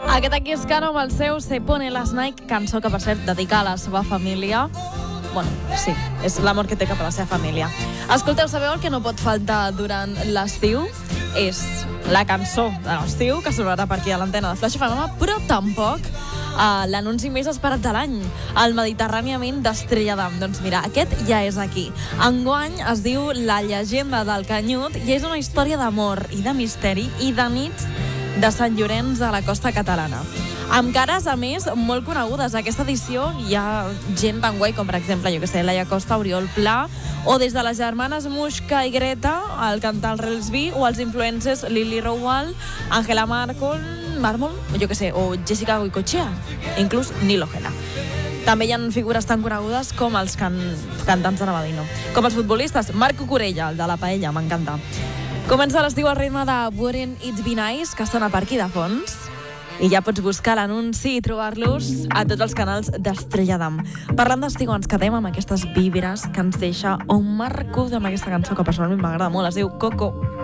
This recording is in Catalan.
Aquest aquí és Cano amb el seu Se pone las Nike, cançó que per cert dedica a la seva família. Bueno, sí, és l'amor que té cap a la seva família. Escolteu, sabeu el que no pot faltar durant l'estiu? És la cançó de l'estiu que sonarà per aquí a l'antena de Flash FM, però tampoc l'anunci més esperat de l'any, el Mediterràniament d'Estrella d'Am. Doncs mira, aquest ja és aquí. Enguany es diu La llegenda del Canyut i és una història d'amor i de misteri i de nits de Sant Llorenç a la costa catalana. Amb cares, a més, molt conegudes. A aquesta edició hi ha gent tan guai com, per exemple, jo que sé, Laia Costa, Oriol Pla, o des de les germanes Muixca i Greta, el cantar el Relsby, o els influencers Lili Rowell, Angela Mármol, jo que sé, o Jessica Goicoechea, inclús Nilo Gena. També hi ha figures tan conegudes com els cantants de Navadino. Com els futbolistes, Marc Cucurella, el de la paella, m'encanta. Comença l'estiu al ritme de Wouldn't It Be Nice, que sona per aquí de fons. I ja pots buscar l'anunci i trobar-los a tots els canals d'Estrella d'Am. Parlant d'estiu, ens quedem amb aquestes víveres que ens deixa un Marc amb aquesta cançó que personalment m'agrada molt. Es diu Coco.